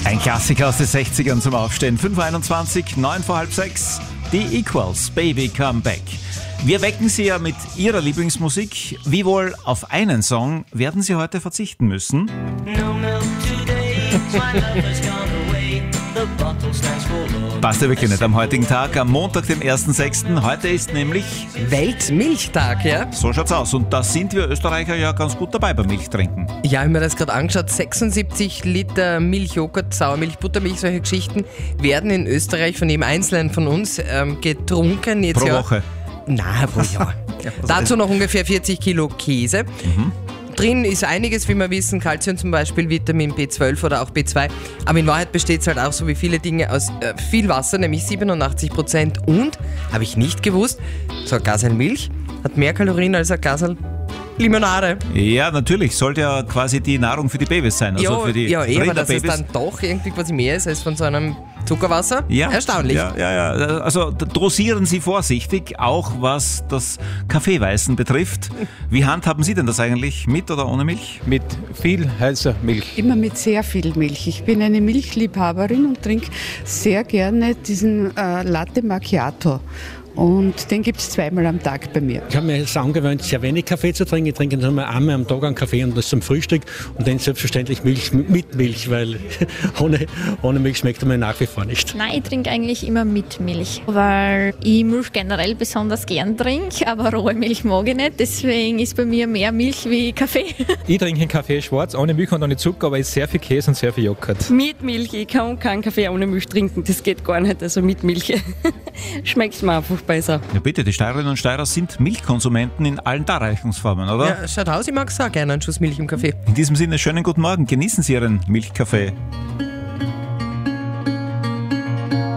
Ein Klassiker aus den 60ern zum Aufstehen. 5:21, 9 vor halb 6. Die Equals, Baby Come Back. Wir wecken Sie ja mit Ihrer Lieblingsmusik. Wie wohl auf einen Song werden Sie heute verzichten müssen? Passt ja wirklich nicht am heutigen Tag, am Montag, dem 1.6. Heute ist nämlich Weltmilchtag, ja? So schaut's aus. Und da sind wir Österreicher ja ganz gut dabei beim Milchtrinken. Ja, ich habe mir das gerade angeschaut. 76 Liter Milch, Joghurt, Sauermilch, Buttermilch, solche Geschichten werden in Österreich von jedem Einzelnen von uns getrunken. Jetzt Pro Woche. Nein, pro Jahr. Dazu noch ungefähr 40 Kilo Käse. Drin ist einiges, wie wir wissen, Kalzium zum Beispiel, Vitamin B12 oder auch B2. Aber in Wahrheit besteht es halt auch so wie viele Dinge aus viel Wasser, nämlich 87%. Und, habe ich nicht gewusst, so ein Glas Milch hat mehr Kalorien als ein Glas Limonade. Ja, natürlich. Sollte ja quasi die Nahrung für die Babys sein. Also für die aber dass es dann doch irgendwie quasi mehr ist als von so einem Zuckerwasser. Ja, erstaunlich. Ja. Also dosieren Sie vorsichtig, auch was das Kaffeeweißen betrifft. Wie handhaben Sie denn das eigentlich? Mit oder ohne Milch? Mit viel heißer Milch. Immer mit sehr viel Milch. Ich bin eine Milchliebhaberin und trinke sehr gerne diesen Latte Macchiato. Und den gibt es zweimal am Tag bei mir. Ich habe mir jetzt angewöhnt, sehr wenig Kaffee zu trinken. Ich trinke nur einmal am Tag einen Kaffee und das zum Frühstück. Und dann selbstverständlich Milch mit Milch, weil ohne Milch schmeckt er mir nach wie vor nicht. Nein, ich trinke eigentlich immer mit Milch, weil ich Milch generell besonders gern trinke, aber rohe Milch mag ich nicht. Deswegen ist bei mir mehr Milch wie Kaffee. Ich trinke einen Kaffee schwarz, ohne Milch und ohne Zucker, aber ist sehr viel Käse und sehr viel Joghurt. Mit Milch, ich kann keinen Kaffee ohne Milch trinken, das geht gar nicht, also mit Milch schmeckt mir einfach besser. Ja bitte, die Steirerinnen und Steirer sind Milchkonsumenten in allen Darreichungsformen, oder? Ja, schaut aus, ich mag es auch gerne, einen Schuss Milch im Kaffee. In diesem Sinne, schönen guten Morgen, genießen Sie Ihren Milchkaffee.